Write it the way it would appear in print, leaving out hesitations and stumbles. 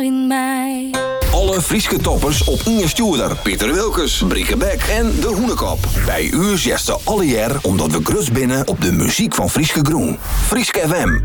in mij. Alle Frieske toppers op Inge Stuurder, Pieter Wilkes, Brieke Beck en De Hoenekop. Bij u zegt ze alle jaar omdat we grus binnen op de muziek van Frieske Groen. Frieske FM